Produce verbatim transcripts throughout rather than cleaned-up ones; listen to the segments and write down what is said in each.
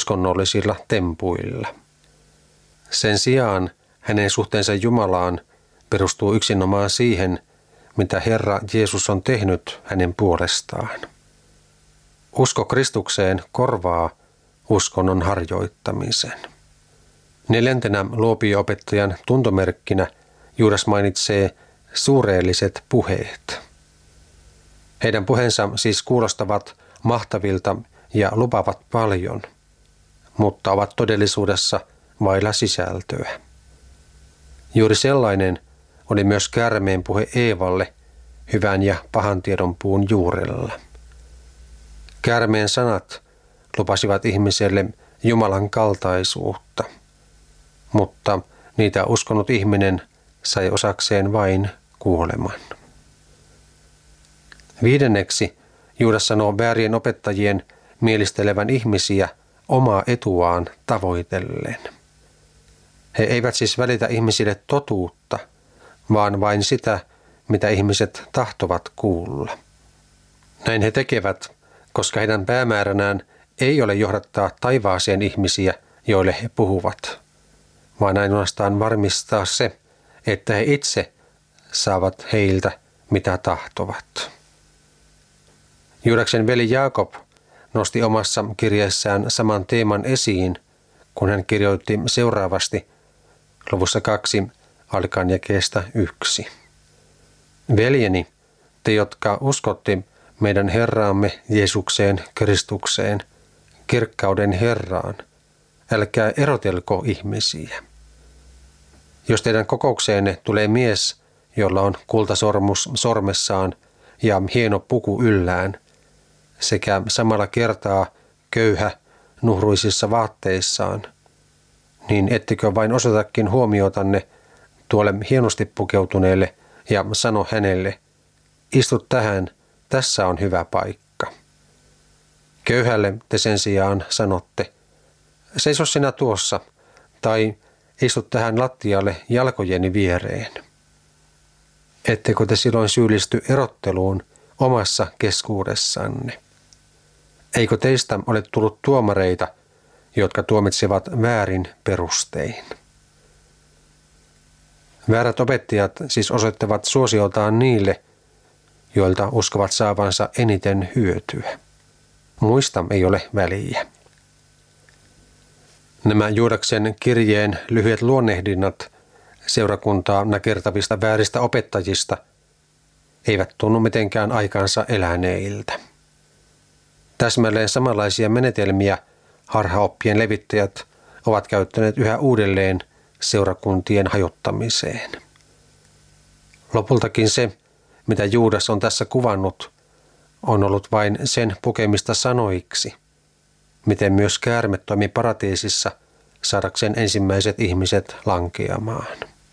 uskonnollisilla tempuilla. Sen sijaan hänen suhteensa Jumalaan perustuu yksinomaan siihen, mitä Herra Jeesus on tehnyt hänen puolestaan. Usko Kristukseen korvaa uskonnon harjoittamisen. Neljäntenä luopio-opettajan tuntomerkkinä Juudas mainitsee suureelliset puheet. Heidän puheensa siis kuulostavat mahtavilta ja lupaavat paljon, mutta ovat todellisuudessa vailla sisältöä. Juuri sellainen oli myös käärmeen puhe Eevalle hyvän ja pahan tiedon puun juurella. Käärmeen sanat lupasivat ihmiselle Jumalan kaltaisuutta, mutta niitä uskonut ihminen sai osakseen vain kuoleman. Viidenneksi Juudas sanoo väärien opettajien mielistelevän ihmisiä omaa etuaan tavoitellen. He eivät siis välitä ihmisille totuutta, vaan vain sitä, mitä ihmiset tahtovat kuulla. Näin he tekevät, koska heidän päämääränään ei ole johdattaa taivaaseen ihmisiä, joille he puhuvat, vaan ainoastaan varmistaa se, että he itse saavat heiltä mitä tahtovat. Juudaksen veli Jaakob nosti omassa kirjeessään saman teeman esiin, kun hän kirjoitti seuraavasti luvussa kaksi alkaen jakeesta yksi. Veljeni, te jotka uskotte meidän Herraamme Jeesukseen Kristukseen, kirkkauden Herraan, älkää erotelko ihmisiä. Jos teidän kokoukseenne tulee mies, jolla on kultasormus sormessaan ja hieno puku yllään, sekä samalla kertaa köyhä nuhruisissa vaatteissaan, niin ettekö vain osoitakin huomiotanne tuolle hienosti pukeutuneelle ja sano hänelle, istu tähän, tässä on hyvä paikka. Köyhälle te sen sijaan sanotte, seiso sinä tuossa, tai istu tähän lattialle jalkojeni viereen. Ettekö te silloin syyllisty erotteluun omassa keskuudessanne? Eikö teistä ole tullut tuomareita, jotka tuomitsevat väärin perustein? Väärät opettajat siis osoittavat suosioltaan niille, joilta uskovat saavansa eniten hyötyä. Muista ei ole väliä. Nämä Juudaksen kirjeen lyhyet luonnehdinnat seurakuntaa nakertavista vääristä opettajista eivät tunnu mitenkään aikansa eläneiltä. Täsmälleen samanlaisia menetelmiä harhaoppien levittäjät ovat käyttäneet yhä uudelleen seurakuntien hajottamiseen. Lopultakin se, mitä Juudas on tässä kuvannut, on ollut vain sen pukemista sanoiksi, miten myös käärme toimi paratiisissa saadakseen ensimmäiset ihmiset lankeamaan.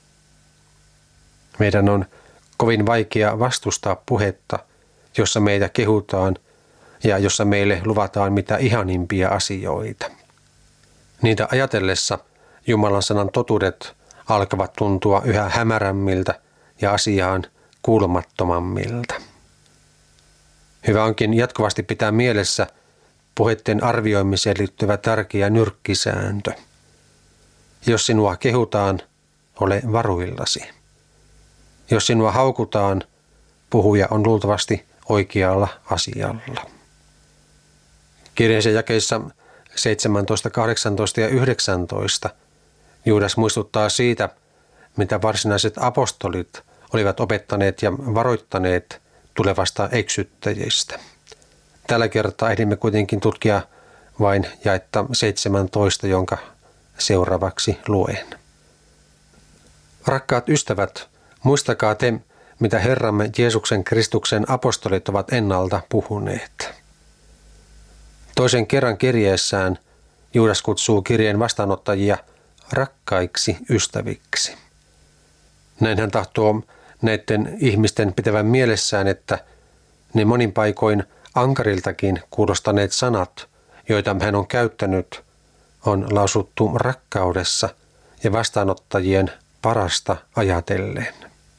Meidän on kovin vaikea vastustaa puhetta, jossa meitä kehutaan ja jossa meille luvataan mitä ihanimpia asioita. Niitä ajatellessa Jumalan sanan totuudet alkavat tuntua yhä hämärämmiltä ja asiaan kuulumattomammilta. Hyvä onkin jatkuvasti pitää mielessä puheitten arvioimiseen liittyvä tärkeä nyrkkisääntö. Jos sinua kehutaan, ole varuillasi. Jos sinua haukutaan, puhuja on luultavasti oikealla asialla. Kirjeisen jakeissa seitsemäntoista, kahdeksantoista ja yhdeksäntoista Juudas muistuttaa siitä, mitä varsinaiset apostolit olivat opettaneet ja varoittaneet tulevasta eksyttäjistä. Tällä kertaa ehdimme kuitenkin tutkia vain jaetta seitsemäntoista, jonka seuraavaksi luen. Rakkaat ystävät, muistakaa te, mitä Herramme Jeesuksen Kristuksen apostolit ovat ennalta puhuneet. Toisen kerran kirjeessään Juudas kutsuu kirjeen vastaanottajia rakkaiksi ystäviksi. Näin hän tahtoo näiden ihmisten pitävän mielessään, että ne monin paikoin ankariltakin kuulostaneet sanat, joita hän on käyttänyt, on lausuttu rakkaudessa ja vastaanottajien parasta ajatellen.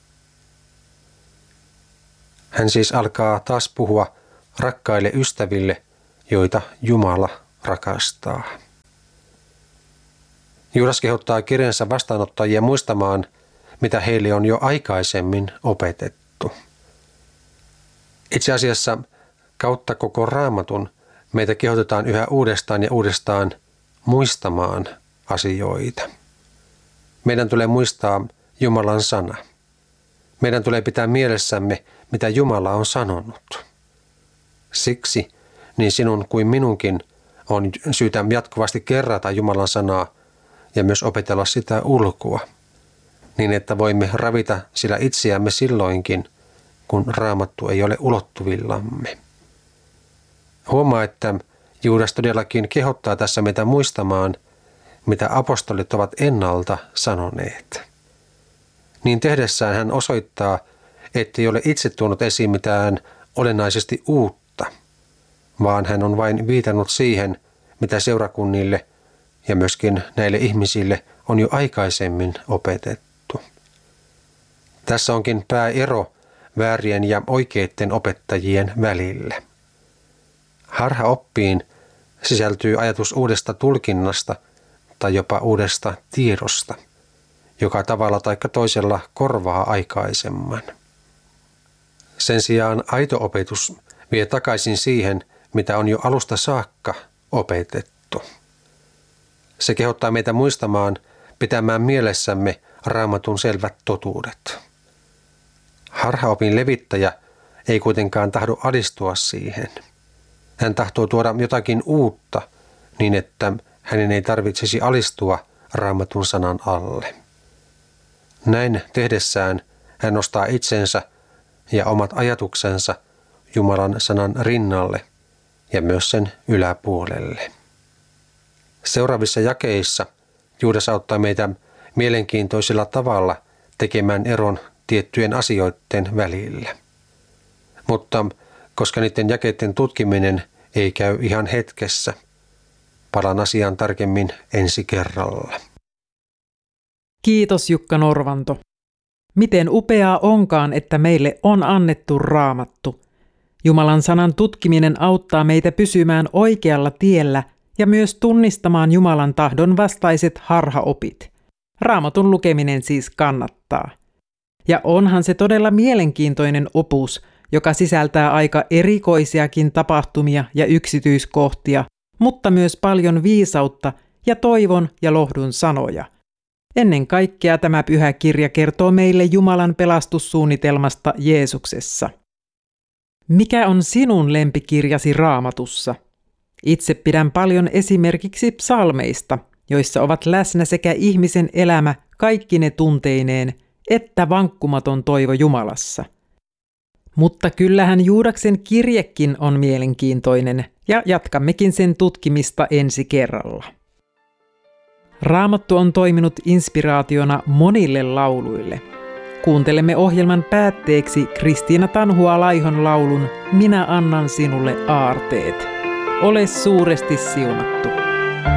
Hän siis alkaa taas puhua rakkaille ystäville, joita Jumala rakastaa. Juudas kehottaa kirjansa vastaanottajia muistamaan, mitä heille on jo aikaisemmin opetettu. Itse asiassa kautta koko Raamatun meitä kehotetaan yhä uudestaan ja uudestaan muistamaan asioita. Meidän tulee muistaa Jumalan sana. Meidän tulee pitää mielessämme, mitä Jumala on sanonut. Siksi niin sinun kuin minunkin on syytä jatkuvasti kerrata Jumalan sanaa ja myös opetella sitä ulkoa, niin että voimme ravita sillä itseämme silloinkin, kun Raamattu ei ole ulottuvillamme. Huomaa, että Juudas todellakin kehottaa tässä meitä muistamaan, mitä apostolit ovat ennalta sanoneet. Niin tehdessään hän osoittaa, ettei ole itse tuonut esiin mitään olennaisesti uutta, vaan hän on vain viitannut siihen, mitä seurakunnille ja myöskin näille ihmisille on jo aikaisemmin opetettu. Tässä onkin pääero väärien ja oikeiden opettajien välillä. Harhaoppiin sisältyy ajatus uudesta tulkinnasta tai jopa uudesta tiedosta, joka tavalla tai toisella korvaa aikaisemman. Sen sijaan aito opetus vie takaisin siihen, mitä on jo alusta saakka opetettu. Se kehottaa meitä muistamaan, pitämään mielessämme Raamatun selvät totuudet. Harhaopin levittäjä ei kuitenkaan tahdo alistua siihen. Hän tahtoo tuoda jotakin uutta niin, että hänen ei tarvitsisi alistua Raamatun sanan alle. Näin tehdessään hän nostaa itsensä ja omat ajatuksensa Jumalan sanan rinnalle ja myös sen yläpuolelle. Seuraavissa jakeissa Juudas auttaa meitä mielenkiintoisella tavalla tekemään eron tiettyjen asioiden välillä. Mutta koska niiden jakeiden tutkiminen ei käy ihan hetkessä, palaan asiaan tarkemmin ensi kerralla. Kiitos Jukka Norvanto. Miten upeaa onkaan, että meille on annettu Raamattu. Jumalan sanan tutkiminen auttaa meitä pysymään oikealla tiellä ja myös tunnistamaan Jumalan tahdon vastaiset harhaopit. Raamatun lukeminen siis kannattaa. Ja onhan se todella mielenkiintoinen opus, joka sisältää aika erikoisiakin tapahtumia ja yksityiskohtia, mutta myös paljon viisautta ja toivon ja lohdun sanoja. Ennen kaikkea tämä pyhä kirja kertoo meille Jumalan pelastussuunnitelmasta Jeesuksessa. Mikä on sinun lempikirjasi Raamatussa? Itse pidän paljon esimerkiksi psalmeista, joissa ovat läsnä sekä ihmisen elämä kaikkine tunteineen, että vankkumaton toivo Jumalassa. Mutta kyllähän Juudaksen kirjekin on mielenkiintoinen, ja jatkammekin sen tutkimista ensi kerralla. Raamattu on toiminut inspiraationa monille lauluille. Kuuntelemme ohjelman päätteeksi Kristiina Tanhua-Laihon laulun Minä annan sinulle aarteet. Ole suuresti siunattu.